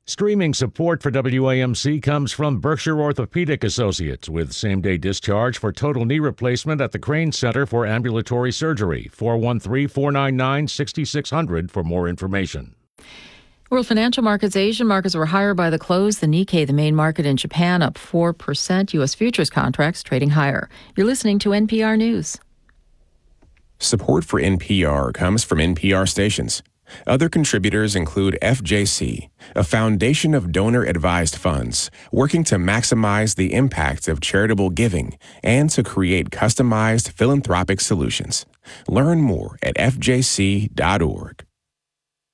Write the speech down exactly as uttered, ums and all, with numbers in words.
Streaming support for W A M C comes from Berkshire Orthopedic Associates with same-day discharge for total knee replacement at the Crane Center for Ambulatory Surgery. four one three, four nine nine, six six zero zero for more information. World financial markets, Asian markets were higher by the close. The Nikkei, the main market in Japan, up four percent. U S futures contracts trading higher. You're listening to N P R News. Support for N P R comes from N P R stations. Other contributors include F J C, a foundation of donor-advised funds working to maximize the impact of charitable giving and to create customized philanthropic solutions. Learn more at f j c dot org.